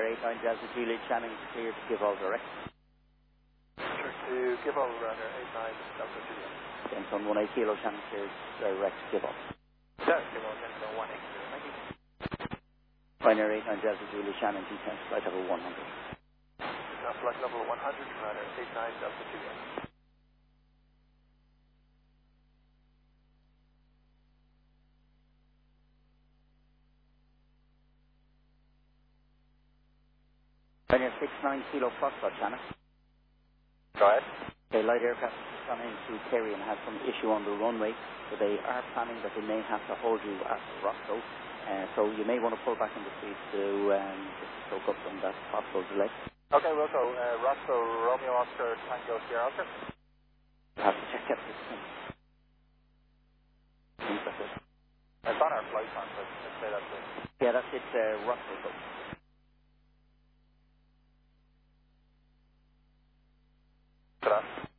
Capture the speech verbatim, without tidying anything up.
eight nine Delta Juliet Shannon, clear to give all direct. Clear to give all runner eight nine Delta Juliet. Denton one eight Kilo Shannon, clear direct to give all. Delta give all, Denton one eight Kilo, thank you. Pioneer eight nine Delta Juliet Shannon, descent flight level one hundred. Now flight level one hundred, runner eight nine Delta Juliet. Pioneer six nine Kilo Foxtrot Shannon. Go ahead. Okay, light aircraft has gone into Kerry and has some issue on the runway, so they are planning that they may have to hold you at Roscoe. Uh, so you may want to pull back in the speed to um, soak up some of that possible delay. Okay, Wilco, uh, Roscoe, Romeo Oscar, Tango Sierra Oscar. You have to check out this thing. I think that's it. It's on our flight plan, but let's say that's it. Yeah, that's it, uh, Roscoe. So. Ta-da.